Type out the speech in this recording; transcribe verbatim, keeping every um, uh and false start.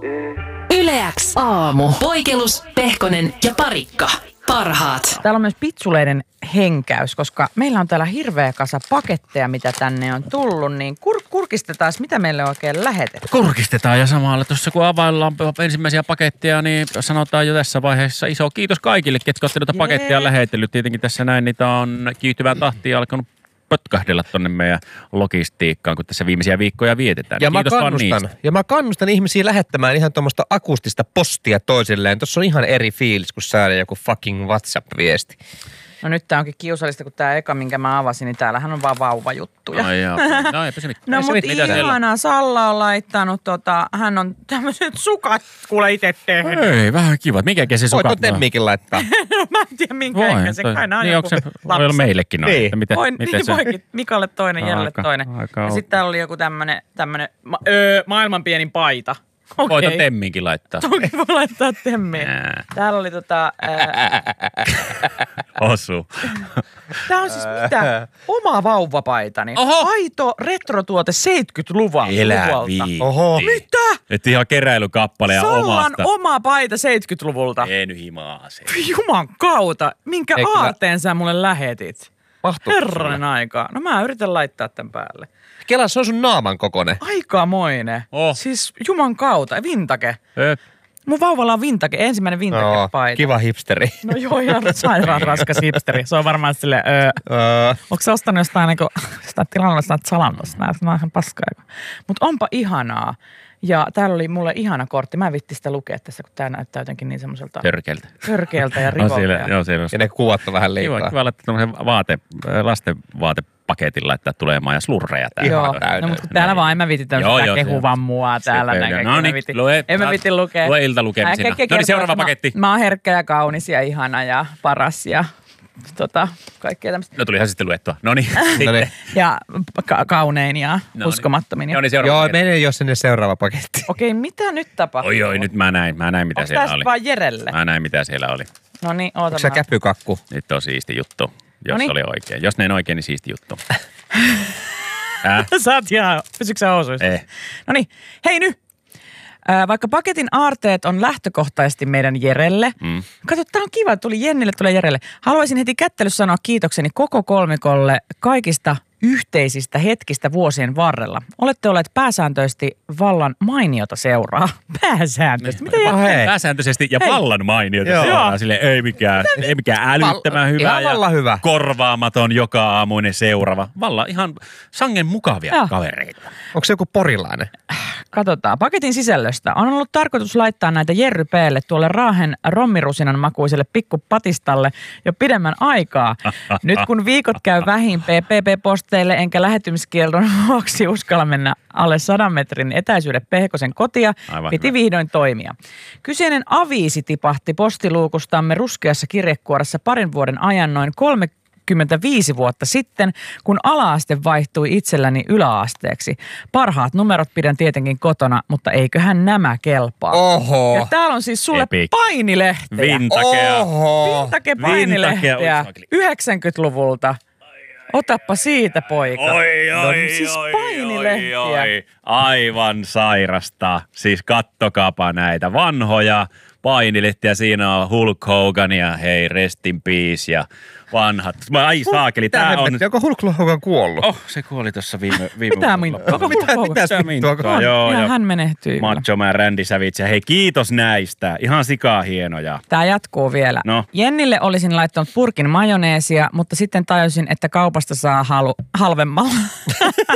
Yle X aamu. Poikelus, Pehkonen ja Parikka. Parhaat. Täällä on myös pitsuleiden henkäys, koska meillä on täällä hirveä kasa paketteja, mitä tänne on tullut, niin kur- kurkistetaan, mitä meille oikein lähetetään. Kurkistetaan ja samalla tuossa kun availlaan ensimmäisiä paketteja, niin sanotaan jo tässä vaiheessa iso kiitos kaikille, ketkä olette noita paketteja lähetellyt. Tietenkin tässä näin niitä on kiihtyvään tahtiin alkanut pötkähdellä tonne meidän logistiikkaan, kun tässä viimeisiä viikkoja vietetään. Ja mä, kiitos vaan kannustan, niistä. ja mä kannustan ihmisiä lähettämään ihan tuommoista akustista postia toisilleen. Tuossa on ihan eri fiilis, kun saada joku fucking WhatsApp-viesti. No nyt tää onkin kiusallista, kun tää eka, minkä mä avasin, niin täällähän on vaan vauvajuttuja. Ai joo. No eipä se mitään. No mutta ihanaa, Salla on laittanut, tota, hän on tämmöiset sukat kuule itse tehnyt. Ei, vähän kiva. Mikä se sukat? Voit on Temmikin laittaa. No mä en tiedä minkä ikäisen, kai nää on niin, joku onko se, lapsi. voi olla meillekin noin, Niin. että miten, Voi, miten niin se... voikin, Mikalle toinen, Jelle Aika- toinen. aika Ja on. sitten täällä oli joku tämmönen, tämmönen ma- öö, maailman pienin paita. Okei. Voit on Temminkin laittaa. Toki voi laittaa Temmiin. Nää. Täällä oli tota... Ää, Osu. tää on siis mitä? Oma vauvapaitani. Oho! Aito retrotuote seitsemänkymmentäluvulta. Elä viitti. Oho. Mitä? Että ihan keräilykappale ja Sallan omasta. oma paita seitsemänkymmentäluvulta. Ei nyt himaa se. Juman kautta. Minkä Ei kyllä- aarteen sä mulle lähetit? Mahtuuko Herranen aika. No mä yritän laittaa tän päälle. Kela, se on sun naaman kokonen. Aikamoinen. Oh. Siis juman kautta. Vintage. Öp. Mun vauvalla on vintage. Ensimmäinen No, vintage-paita. kiva hipsteri. No joo, ihan sairaan raskas hipsteri. Se on varmaan silleen, öö, Öö, onko se ostanut jostain niinku, sitä tilannella sitä Zalandosta, nää on ihan paskaa. Mutta onpa ihanaa. Ja täällä oli mulle ihana kortti. Mä en vitti sitä lukea tässä, kun tää näyttää jotenkin niin semmoiselta Törkeältä. törkeältä ja On rivolta. siellä, ja- joo, siellä on ja ne kuvat on vähän liikaa. kiva, kiva laittaa tämmöisen vaate, lasten vaatepaketin laittaa tulemaan ja slurreja täällä. Joo, täynnä. no mutta kun täällä vaan en mä vitti Joo, tämmöistä joo, kehuvan mua täällä. Se näin pöydä. kaikki. No En mä niin, vitti- lue. En mä vitti lukea. Lue iltalukemisina. Ää, ke- ke- No niin, seuraava kertoo, että paketti. Mä, mä oon herkkä ja kaunis ja ihana ja paras ja tota, kaikkea tämmöistä. No tulihan sitten luettua. No niin, No sitten. niin. Ja ka- kaunein ja niin. uskomattomin. Ja... No niin, seuraava Joo, paketti. mene jo sinne seuraava paketti. Okei, mitä nyt tapahtuu? Oi, oi, nyt mä näin, mä näin mitä Onko siellä tää oli. vaan Jerelle? Mä näin mitä siellä oli. No niin, oota Onko se mä. käpykakku? Nyt on siisti juttu, jos Noniin. oli oikein. Jos ne en oikein, niin siisti juttu. Äh? Sä oot ihan, pysytkö sä housuissa? Eh. No niin, hei nyt. Ää, vaikka paketin aarteet on lähtökohtaisesti meidän Jerelle. Mm. Kato, tää on kiva, tuli Jennille, tulee Jerelle. Haluaisin heti kättelyssä sanoa kiitokseni koko kolmikolle kaikista yhteisistä hetkistä vuosien varrella. Olette olleet pääsääntöisesti vallan mainiota seuraa. Pääsääntöisesti? Mitä No hei. Pääsääntöisesti ja Hei. vallan mainiota. Joo. Seuraan silleen, ei mikään, ei mikään älyttömän Val- hyvä ihan ja vallan hyvä. korvaamaton joka aamuinen seuraava. Vallan ihan sangen mukavia Joo. kavereita. Onko se joku porilainen? Katsotaan. Paketin sisällöstä. On ollut tarkoitus laittaa näitä Jerry P:lle tuolle Raahen rommirusinan makuiselle pikkupatistalle jo pidemmän aikaa. Nyt kun viikot käy vähin P P P-posteille enkä lähetymiskielron vuoksi uskalla mennä alle sadan metrin etäisyyden Pehkosen kotia, Aivan piti hyvä. vihdoin toimia. Kyseinen aviisi tipahti postiluukustamme ruskeassa kirjekuoressa parin vuoden ajan noin kolmekymmentäviisi vuotta sitten, kun ala-aste vaihtui itselläni yläasteeksi. Parhaat numerot pidän tietenkin kotona, mutta eiköhän nämä kelpaa. Oho. Ja täällä on siis sulle Epic. painilehteä. Vintakea. Oho. Vintage Vintakea. painilehteä Oi, saakeli. yhdeksänkymmentäluvulta. Otappa siitä, poika. Oi, No, oi, siis oi, painilehtiä. oi, oi. Aivan sairasta. Siis kattokaapa näitä vanhoja painilehtiä. Siinä on Hulk Hogan ja hei, rest in peace ja vanhat. Ai saakeli, Mitä tää on... hemmettiä? Onko Hulk Hogan kuollut? Oh, se kuoli tuossa viime, viime Mitä viikolla. minttua? Onko Mitä- Hulk mitäs Hogan? minttua? minttua, On, joo, ihan joo. hän menehtyi. kyllä. Macho Man, Randy Savage ja hei, kiitos näistä. Ihan sikaa hienoja. Tämä jatkuu vielä. No. Jennille olisin laittanut purkin majoneesia, mutta sitten tajusin, että kaupasta saa halu, halvemmalla.